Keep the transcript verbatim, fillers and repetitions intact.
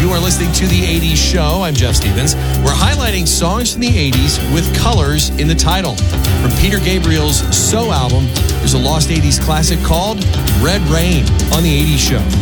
You are listening to The eighties Show. I'm Jeff Stevens. We're highlighting songs from the eighties with colors in the title. From Peter Gabriel's So album, there's a lost eighties classic called Red Rain on The eighties Show.